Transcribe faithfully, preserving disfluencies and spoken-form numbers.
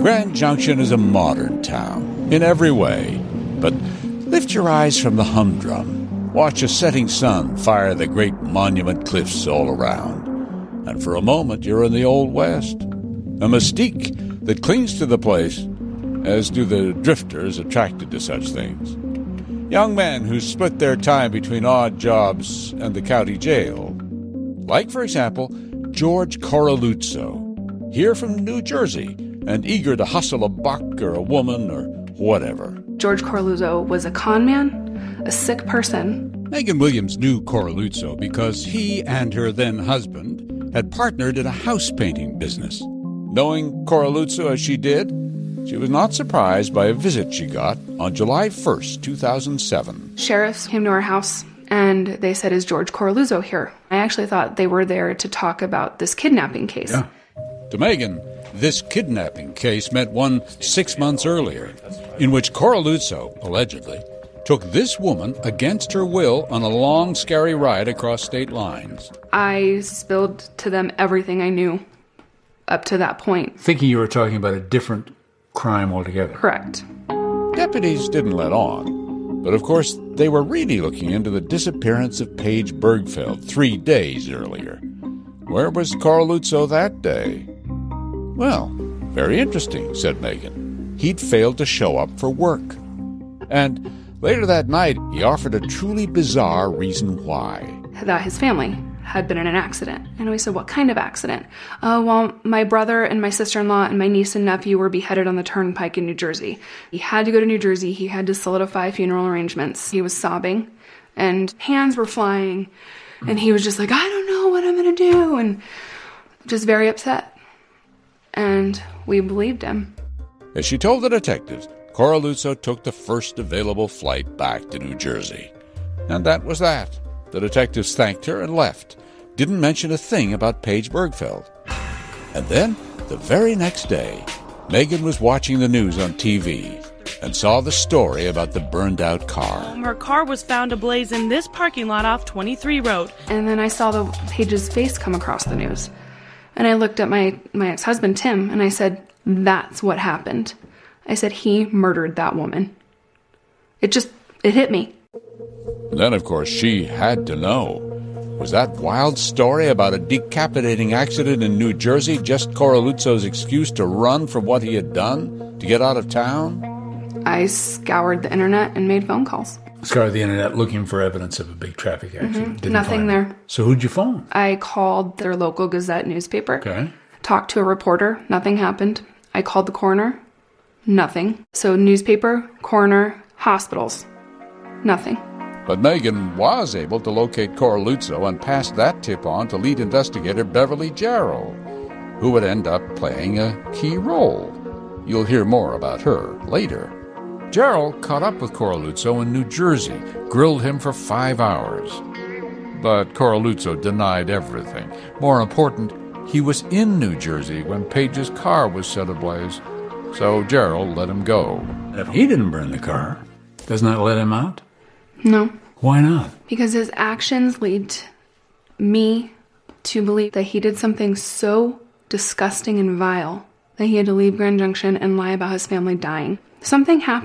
Grand Junction is a modern town in every way, but lift your eyes from the humdrum. Watch a setting sun fire the great monument cliffs all around. And for a moment, you're in the Old West. A mystique that clings to the place, as do the drifters attracted to such things. Young men who split their time between odd jobs and the county jail. Like, for example, George Coraluzzo, here from New Jersey, and eager to hustle a buck or a woman or whatever. George Coraluzzo was a con man, a sick person. Megan Williams knew Coraluzzo because he and her then-husband had partnered in a house-painting business. Knowing Coraluzzo as she did, she was not surprised by a visit she got on July first, two thousand seven. Sheriffs came to our house, and they said, "Is George Coraluzzo here?" I actually thought they were there to talk about this kidnapping case. Yeah. To Megan, this kidnapping case meant one six months earlier, in which Coraluzzo, allegedly, took this woman against her will on a long, scary ride across state lines. I spilled to them everything I knew up to that point. Thinking you were talking about a different crime altogether. Correct. Deputies didn't let on, but of course they were really looking into the disappearance of Paige Bergfeld three days earlier. Where was Coraluzzo that day? Well, very interesting, said Megan. He'd failed to show up for work. And later that night, he offered a truly bizarre reason why. That his family had been in an accident. And we said, "What kind of accident?" Uh, well, my brother and my sister-in-law and my niece and nephew were beheaded on the turnpike in New Jersey. He had to go to New Jersey. He had to solidify funeral arrangements. He was sobbing, and hands were flying. And he was just like, "I don't know what I'm going to do," and just very upset. And we believed him. As she told the detectives, Coraluzzo took the first available flight back to New Jersey. And that was that. The detectives thanked her and left. Didn't mention a thing about Paige Bergfeld. And then, the very next day, Megan was watching the news on T V and saw the story about the burned-out car. Her car was found ablaze in this parking lot off twenty-three Road. And then I saw the Paige's face come across the news. And I looked at my, my ex-husband, Tim, and I said, "That's what happened." I said, "He murdered that woman." It just, it hit me. And then, of course, she had to know. Was that wild story about a decapitating accident in New Jersey just Coraluzzo's excuse to run from what he had done, to get out of town? I scoured the internet and made phone calls. Scoured the internet looking for evidence of a big traffic accident. Mm-hmm. Nothing there. It. So who'd you phone? I called their local Gazette newspaper. Okay. Talked to a reporter. Nothing happened. I called the coroner. Nothing. So newspaper, coroner, hospitals. Nothing. But Megan was able to locate Coraluzzo and pass that tip on to lead investigator Beverly Jarrell, who would end up playing a key role. You'll hear more about her later. Jarrell caught up with Coraluzzo in New Jersey, grilled him for five hours. But Coraluzzo denied everything. More important, he was in New Jersey when Paige's car was set ablaze. So Jarrell let him go. And if he didn't burn the car, doesn't that let him out? No. Why not? Because his actions lead me to believe that he did something so disgusting and vile that he had to leave Grand Junction and lie about his family dying. Something happened.